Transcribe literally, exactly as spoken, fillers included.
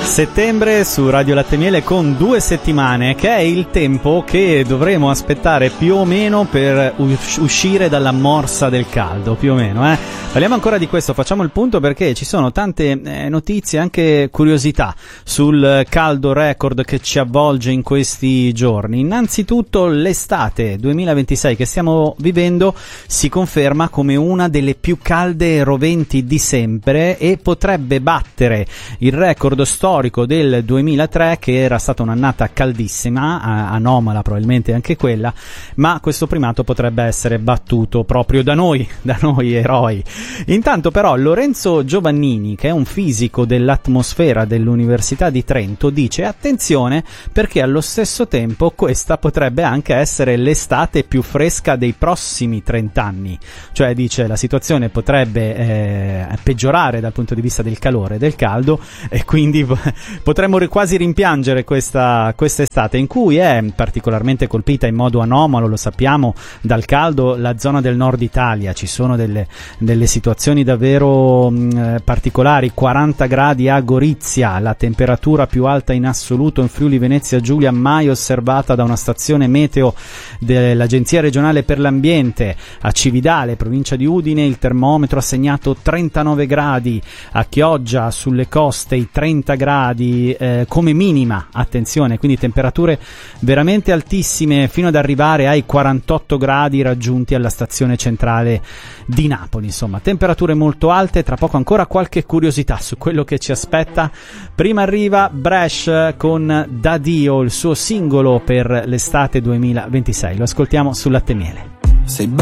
Settembre su Radio Latte Miele con due settimane, che è il tempo che dovremo aspettare più o meno per uscire dalla morsa del caldo, più o meno, eh. Parliamo ancora di questo, facciamo il punto perché ci sono tante eh, notizie, anche curiosità sul caldo record che ci avvolge in questi giorni. Innanzitutto l'estate duemilaventisei che stiamo vivendo si conferma come una delle più calde e roventi di sempre e potrebbe battere il record storico del duemilatré, che era stata un'annata caldissima, anomala probabilmente anche quella, ma questo primato potrebbe essere battuto proprio da noi, da noi eroi. Intanto però Lorenzo Giovannini, che è un fisico dell'atmosfera dell'Università di Trento, dice attenzione perché allo stesso tempo questa potrebbe anche essere l'estate più fresca dei prossimi trent'anni, cioè dice la situazione potrebbe eh, peggiorare dal punto di vista del calore e del caldo e quindi potremmo quasi rimpiangere questa quest'estate, in cui è particolarmente colpita in modo anomalo, lo sappiamo, dal caldo la zona del nord Italia. Ci sono delle, delle situazioni davvero mh, particolari. Quaranta gradi a Gorizia, la temperatura più alta in assoluto in Friuli Venezia Giulia mai osservata da una stazione meteo dell'Agenzia regionale per l'ambiente. A Cividale, provincia di Udine, il termometro ha segnato trentanove gradi, a Chioggia sulle coste i trenta gradi eh, come minima, attenzione, quindi temperature veramente altissime fino ad arrivare ai quarantotto gradi raggiunti alla stazione centrale di Napoli. Insomma, temperature molto alte. Tra poco ancora qualche curiosità su quello che ci aspetta. Prima arriva Bresh con Da Dio, il suo singolo per l'estate duemilaventisei. Lo ascoltiamo su Latte Miele. Sei